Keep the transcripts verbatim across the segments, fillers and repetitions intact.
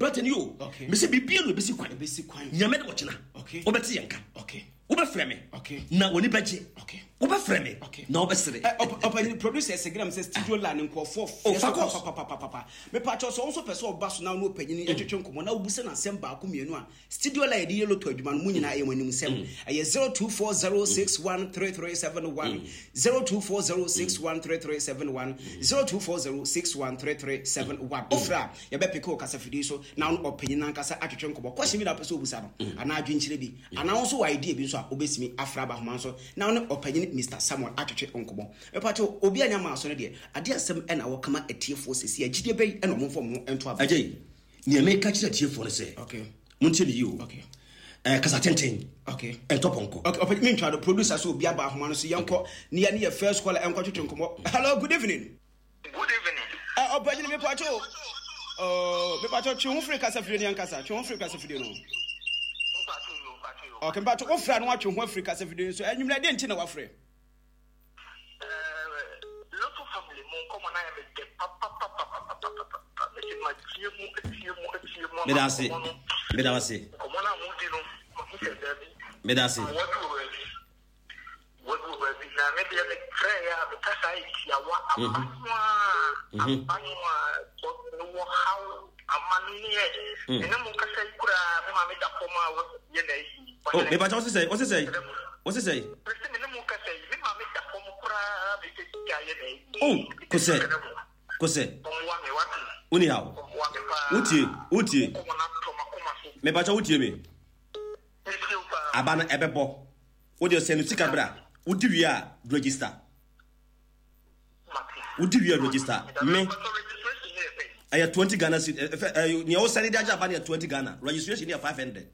But you, okay. Mister Bibian will be sick, be sick, Yamed Watchina, okay, Obeti Yanka, okay, Uber Frame, okay, now when you budget, okay, Uber Frame, okay, no, but open producers, a gram says, Studio Land and call for, oh, papa, papa, papa, me patches also person bus now no penny, education, come on, now, Busan and Semba, Kumina, Studio Lady, yellow to Edman Munina, when you send a zero two four zero six one three three seven one, zero two four zero six one three three seven one, zero two four zero six one three three seven one. Ofra, Yabepico Casafidiso, now opinion Casa Atchon, question me up as Obusano, and I drink chili, and also idea being so obey me Afraba Manso, now opinion Mister Samuel Atchon Onkobo. A part of Obiana Mason, a dear some and our come at tier for C, a G D B and more from and to a day. Near me catch the tier for say, okay, Muntil you, okay. Because I ten okay, and Toponko. Okay, me try to produce us will be about Manus Yanko near near first call and continue to come. Hello, good evening. Good evening. Uh, Open me pacho. Oh, me pacho chumfrey Casafrian Casa, chumfrey Casafriano. Okay, but to offer and watch your free Casafrian, so and you didn't know what free. Local family, come on, I am a papa, papa, papa, Medasi, Medasi, Medasi. What will be maybe a prayer because I see a what how a money and I'm going to say, oh, maybe what's it say? What's it say? What's it say? Oh, Kose, Kose. Unihow, Uti, Uti. Maybe I told you me. Abana Ebebo. What do you say? Nutika bra. Would you register? Would you register? Me. I have twenty Ghana. You also said that I have twenty Ghana. Registration here five hundred.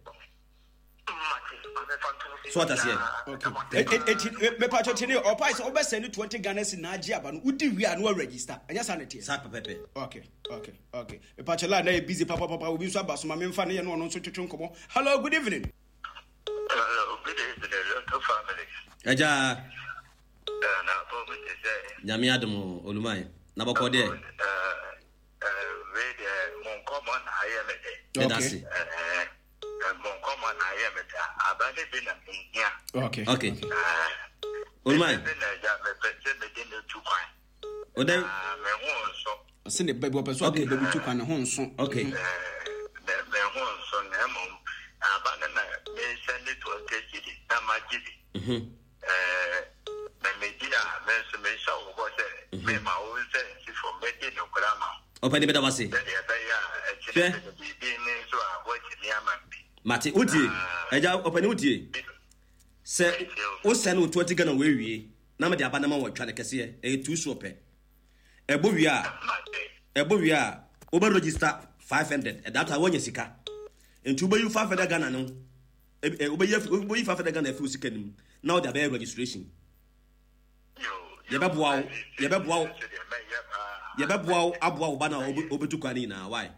So what I say? Okay. Me pacho tini opa is over send twenty Ghana in Nigeria, but would you no register? I just sanity. Sapa pepe. Okay, okay, okay. Me pacho la na busy papa papa will be so bad. So my men fan here no no so chuchun komo. Hello, good evening. Hello, good evening, little family. Aja. Na po me say. Nyame adom olumai. Na bako de. Uh uh we de mon common I am it. Okay. Uh mon common I am it. Abane bi na here. Okay. Okay. Uh olumai. Me na ja me pese me de no tu kwan. Odan. Ah me ho so. Ase ne baby opeso okay baby tu kwan ho so. Okay. Me me ho so na mo abane na me send it to a city na majidi. Mhm. Eh me me dia me so me show go say me ma o say si for me dey no grama. Open the bed wase. Fair. Mate, Uti. Aja open Uti. Say, o send twenty Ghana we wie. Na me de abanama wo twa ne kese e two so pe. Ebo wi a. Ebo wi a. Oba register five hundred. E that one sika. Entu be you five hundred Ghana no. E oba you oba you five hundred Ghana fi sika nim. Now there be registration. Ye be boa, ye be boa. Ye be boa aboa oba na obetu kwani na why?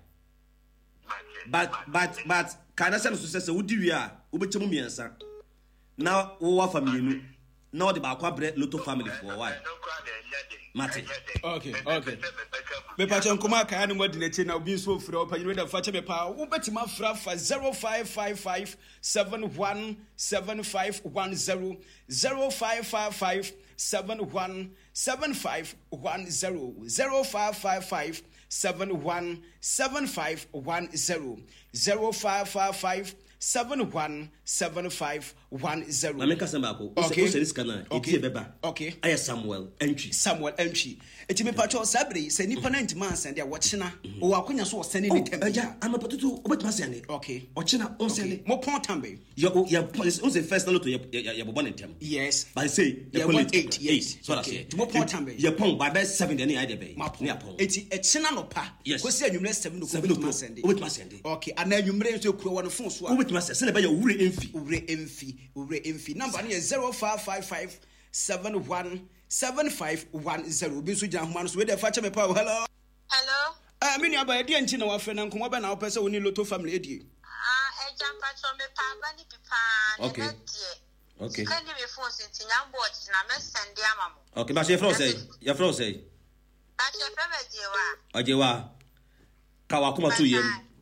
But but but can I say so say wo di wi a obechemu miensa. Na wo wa family nu. Na the bakwa bre lotto family for why? Mate. Okay, okay. Me pa chen kuma ka anu modi na che na obi so frɛ opa yinu da fa che me pa wo betima fra fa zero five five five seven one seven five one zero zero five five five seven one seven five one zero zero five five five seven one seven five one zero zero five five five seven one seven five one zero. Na meka samba ko. Okay. O se this kana. Okay. Beba. Okay. Aya Samuel entry. Samuel entry. Eti me pacho sabre se nipa ninety man send ya watchina. O akonya so send ni tem. Aja, am patutu obetma send. Okay. Ochina on send. Mo pon tambe. Your your police on the first lot to your your bobo tem. Yes. By say the point eight. Yes. So that's it. Mo pon tambe. Your pon by best seven dey na ide be. Ne pon. Eti echina no pa. Yes. Ko se anwumre seven no ko obetma send. Obetma send. Okay. Ana anwumre so kuro won phone so. Obetma send. Say be your wure emfi. Wure emfi. Wure emfi. Number is zero five five five seven one seven five one zero. Bi so gyan homa no so we dey fa che me pa. Hello. Hello. Ah, me nua ba e die nchi na wa fe na nkomo ba na wo pese woni lotto family edie. Ah, e jam pa so me pa ba ni pipa. Okay. Okay. Can you me phone since nyambo na me send ya mamo. Okay, ba she from say. Your from say. Ba she from Ajewa. Ajewa. Ka wa kuma tu yem.